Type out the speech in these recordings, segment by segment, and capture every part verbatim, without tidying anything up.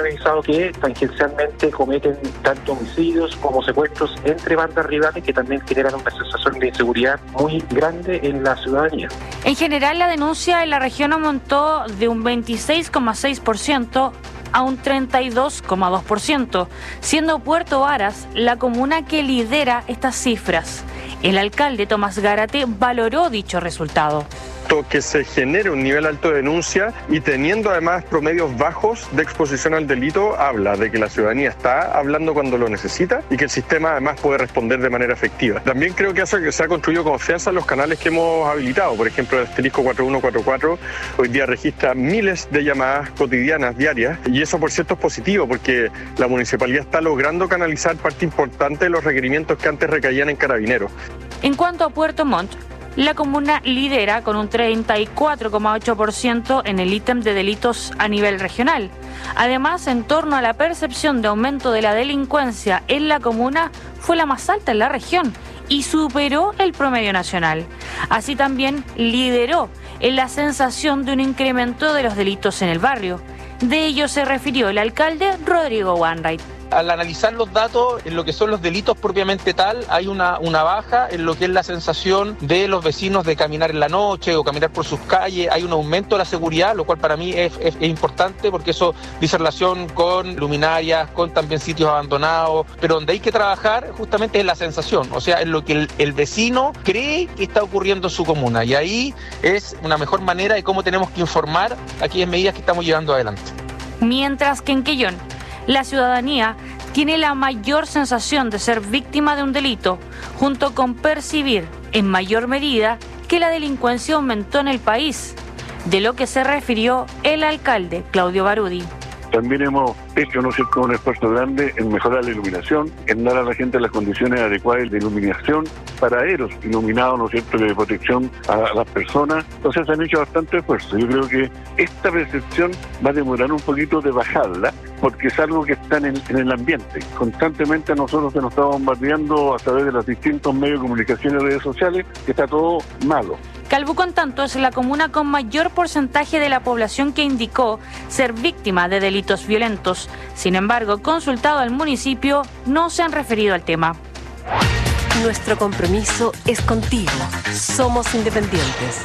revisado que tangencialmente cometen tanto homicidios como secuestros entre bandas rivales que también generan una sensación de inseguridad muy grande en la ciudadanía. En general, la denuncia en la región aumentó de un veintiséis coma seis por ciento a un treinta y dos coma dos por ciento, siendo Puerto Varas la comuna que lidera estas cifras. El alcalde Tomás Gárate valoró dicho resultado. Que se genere un nivel alto de denuncia y teniendo además promedios bajos de exposición al delito, habla de que la ciudadanía está hablando cuando lo necesita y que el sistema además puede responder de manera efectiva. También creo que hace que se ha construido confianza en los canales que hemos habilitado. Por ejemplo, el asterisco cuatro uno cuatro cuatro hoy día registra miles de llamadas cotidianas, diarias, y eso por cierto es positivo porque la municipalidad está logrando canalizar parte importante de los requerimientos que antes recaían en Carabineros. En cuanto a Puerto Montt, la comuna lidera con un treinta y cuatro coma ocho por ciento en el ítem de delitos a nivel regional. Además, en torno a la percepción de aumento de la delincuencia en la comuna, fue la más alta en la región y superó el promedio nacional. Así también lideró en la sensación de un incremento de los delitos en el barrio. De ello se refirió el alcalde Rodrigo Wainwright. Al analizar los datos en lo que son los delitos propiamente tal, hay una, una baja en lo que es la sensación de los vecinos de caminar en la noche o caminar por sus calles. Hay un aumento de la seguridad, lo cual para mí es, es, es importante porque eso dice relación con luminarias, con también sitios abandonados, pero donde hay que trabajar justamente es la sensación, o sea, en lo que el, el vecino cree que está ocurriendo en su comuna, y ahí es una mejor manera de cómo tenemos que informar aquellas medidas que estamos llevando adelante. Mientras que en Quellón, la ciudadanía tiene la mayor sensación de ser víctima de un delito, junto con percibir en mayor medida que la delincuencia aumentó en el país, de lo que se refirió el alcalde Claudio Barudi. También hemos hecho, ¿no es cierto?, un esfuerzo grande en mejorar la iluminación, en dar a la gente las condiciones adecuadas de iluminación, paraderos iluminados, ¿no es cierto?, de protección a las personas. Entonces se han hecho bastante esfuerzo. Yo creo que esta percepción va a demorar un poquito de bajarla, porque es algo que está en el, en el ambiente. Constantemente nosotros se nos está bombardeando a través de los distintos medios de comunicación y redes sociales que está todo malo. Calbuco, en tanto, es la comuna con mayor porcentaje de la población que indicó ser víctima de delitos violentos. Sin embargo, consultado al municipio, no se han referido al tema. Nuestro compromiso es contigo. Somos independientes.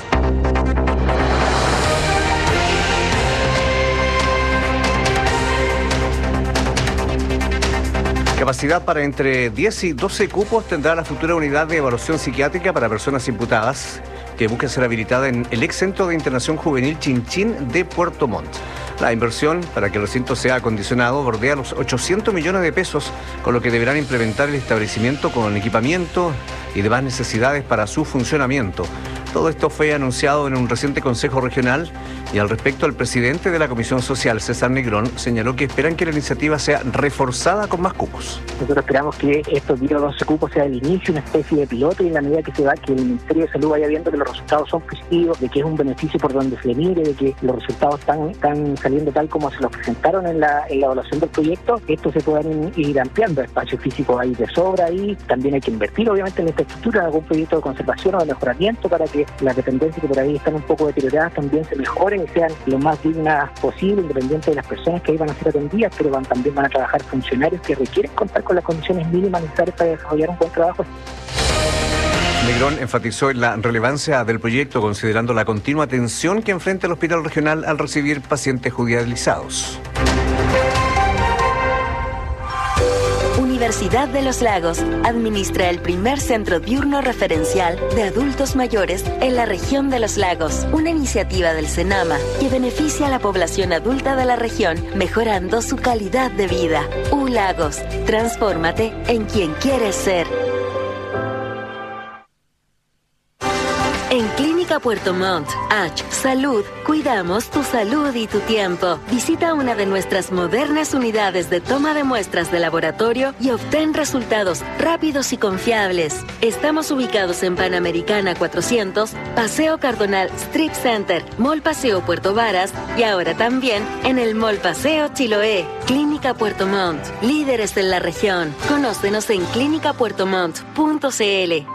Capacidad para entre diez y doce cupos tendrá la futura unidad de evaluación psiquiátrica para personas imputadas, que busca ser habilitada en el ex Centro de Internación Juvenil Chinchín de Puerto Montt. La inversión para que el recinto sea acondicionado bordea los ochocientos millones de pesos, con lo que deberán implementar el establecimiento con equipamiento y demás necesidades para su funcionamiento. Todo esto fue anunciado en un reciente Consejo Regional y al respecto el presidente de la Comisión Social, César Negrón, señaló que esperan que la iniciativa sea reforzada con más cupos. Nosotros esperamos que estos diez o doce cupos sea el inicio, una especie de piloto, y en la medida que se va, que el Ministerio de Salud vaya viendo que los resultados son positivos, de que es un beneficio por donde se le mire, de que los resultados están, están saliendo tal como se los presentaron en la, en la evaluación del proyecto, esto se puedan ir ampliando. Espacio físico hay de sobra ahí, también hay que invertir obviamente en esta estructura, en algún proyecto de conservación o de mejoramiento para que las dependencias que por ahí están un poco deterioradas también se mejoren y sean lo más dignas posible, independiente de las personas que ahí van a ser atendidas, pero van, también van a trabajar funcionarios que requieren contar con las condiciones mínimas necesarias para desarrollar un buen trabajo. Negrón enfatizó en la relevancia del proyecto, considerando la continua tensión que enfrenta el hospital regional al recibir pacientes judicializados. Universidad de los Lagos administra el primer centro diurno referencial de adultos mayores en la región de los Lagos, una iniciativa del SENAMA que beneficia a la población adulta de la región, mejorando su calidad de vida. U Lagos, transfórmate en quien quieres ser. En Clínica Puerto Montt, H Salud, cuidamos tu salud y tu tiempo. Visita una de nuestras modernas unidades de toma de muestras de laboratorio y obtén resultados rápidos y confiables. Estamos ubicados en Panamericana cuatrocientos, Paseo Cardonal Strip Center, Mall Paseo Puerto Varas y ahora también en el Mall Paseo Chiloé. Clínica Puerto Montt, líderes en la región. Conócenos en clínica puerto montt punto c l.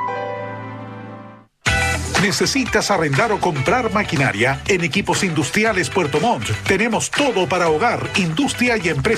¿Necesitas arrendar o comprar maquinaria? En Equipos Industriales Puerto Montt tenemos todo para hogar, industria y empresa.